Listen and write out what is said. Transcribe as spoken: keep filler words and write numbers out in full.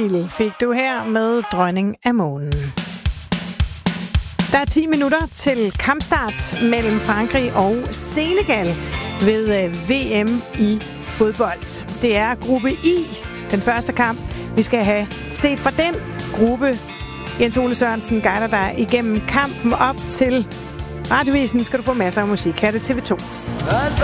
Emil fik du her med Dronning af Månen. Der er ti minutter til kampstart mellem Frankrig og Senegal ved V M i fodbold. Det er gruppe I, den første kamp, vi skal have set fra den gruppe. Jens Ole Sørensen guider dig igennem kampen op til Radiovisen. Skal du få masser af musik. Her er det T V to.